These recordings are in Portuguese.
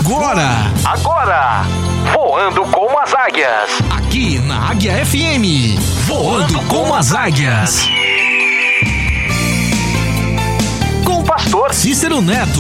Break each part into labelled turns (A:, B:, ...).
A: Agora, Voando com as Águias.
B: Aqui na Águia FM. Voando com as Águias.
A: Com o pastor
B: Cícero Neto.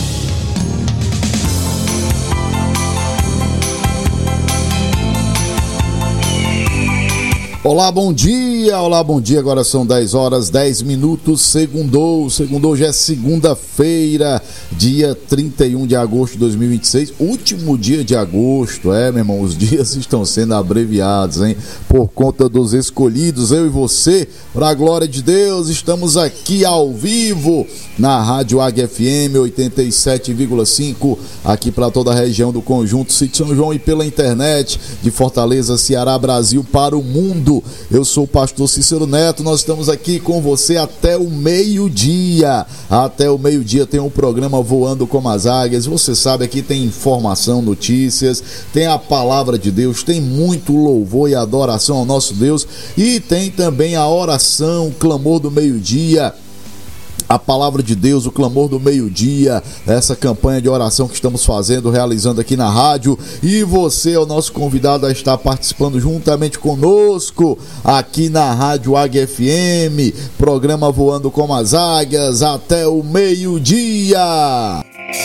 C: Olá, bom dia, agora são 10 horas, 10 minutos, segundou, já é segunda-feira, dia 31 de agosto de 2026, último dia de agosto, meu irmão, os dias estão sendo abreviados, hein, por conta dos escolhidos, eu e você, para a glória de Deus, estamos aqui ao vivo, na Rádio Águia FM 87,5, aqui para toda a região do Conjunto Sítio São João e pela internet, de Fortaleza, Ceará, Brasil, para o mundo. Eu sou o pastor Cícero Neto, nós estamos aqui com você até o meio-dia. Até o meio-dia tem um programa Voando com as Águias. Você sabe, aqui tem informação, notícias, tem a palavra de Deus, tem muito louvor e adoração ao nosso Deus e tem também a oração, o clamor do meio-dia. A palavra de Deus, o clamor do meio-dia, essa campanha de oração que estamos fazendo, realizando aqui na rádio, e você é o nosso convidado a estar participando juntamente conosco aqui na Rádio Águia FM, programa Voando com as Águias até o meio-dia.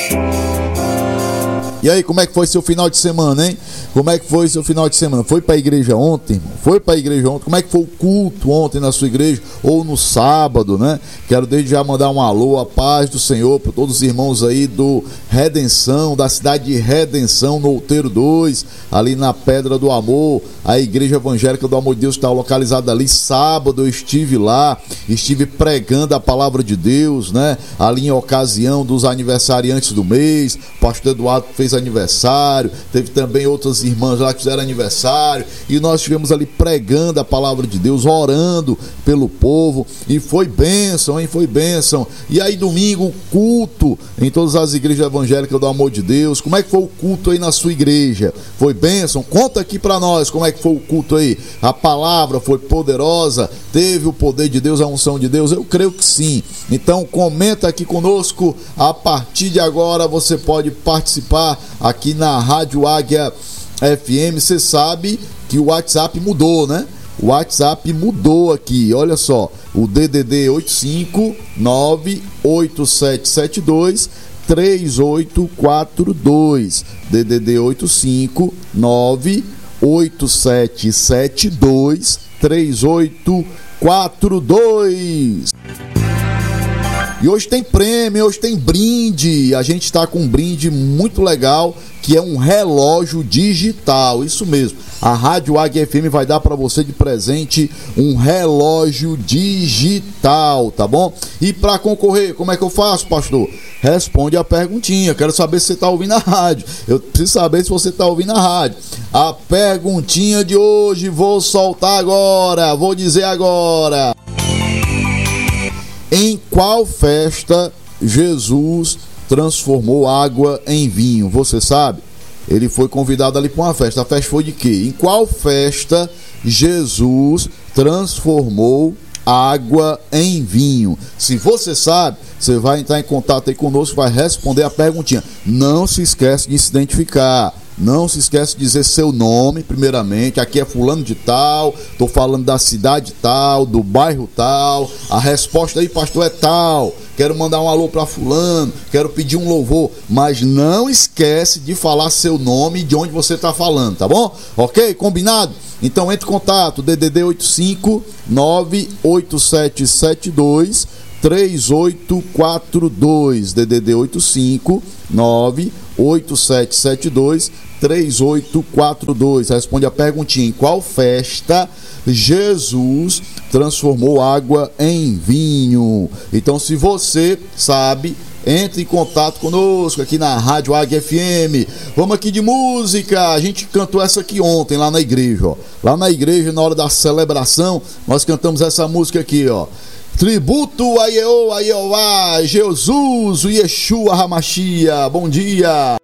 C: E aí, como é que foi seu final de semana, hein? Como é que foi seu final de semana? Foi pra igreja ontem, irmão? Foi pra igreja ontem? Como é que foi o culto ontem na sua igreja? Ou no sábado, né? Quero desde já mandar um alô, a paz do Senhor para todos os irmãos aí do Redenção, da cidade de Redenção, no Outeiro 2, ali na Pedra do Amor. A Igreja Evangélica do Amor de Deus está localizada ali. Sábado eu estive lá, estive pregando a palavra de Deus, né? Ali em ocasião dos aniversariantes do mês. O pastor Eduardo fez aniversário, teve também outras irmãs lá que fizeram aniversário, e nós estivemos ali pregando a palavra de Deus, orando pelo povo, e foi bênção, hein? Foi bênção. E aí domingo, culto em todas as igrejas evangélicas do Amor de Deus. Como é que foi o culto aí na sua igreja? Foi bênção? Conta aqui pra nós como é que foi o culto aí. A palavra foi poderosa? Teve o poder de Deus, a unção de Deus? Eu creio que sim. Então comenta aqui conosco. A partir de agora você pode participar aqui na Rádio Águia FM. Você sabe que o WhatsApp mudou, né? O WhatsApp mudou aqui, olha só, o DDD 8598772 3842, DDD 8598772 3842. E hoje tem prêmio, hoje tem brinde. A gente está com um brinde muito legal, que é um relógio digital. Isso mesmo, a Rádio Águia FM vai dar para você de presente um relógio digital, tá bom? E para concorrer, como é que eu faço, pastor? Responde a perguntinha. Quero saber se você está ouvindo a rádio. Eu preciso saber se você está ouvindo a rádio. A perguntinha de hoje vou soltar agora, vou dizer agora. Em qual festa Jesus transformou água em vinho? Você sabe? Ele foi convidado ali para uma festa. A festa foi de quê? Em qual festa Jesus transformou água em vinho? Se você sabe, você vai entrar em contato aí conosco, vai responder a perguntinha. Não se esquece de se identificar. Não se esquece de dizer seu nome, primeiramente. Aqui é fulano de tal, estou falando da cidade tal, do bairro tal. A resposta aí, pastor, é tal. Quero mandar um alô para fulano, quero pedir um louvor. Mas não esquece de falar seu nome e de onde você está falando, tá bom? Ok? Combinado? Então entre em contato, DDD 8598772 3842, DDD 8598772 3842. Responde a perguntinha: em qual festa Jesus transformou água em vinho? Então, se você sabe, entre em contato conosco aqui na Rádio Águia FM. Vamos aqui de música. A gente cantou essa aqui ontem lá na igreja, ó. Lá na igreja, na hora da celebração, nós cantamos essa música aqui, ó. Tributo a Jeová, Jesus, o Yeshua Hamashia. Bom dia.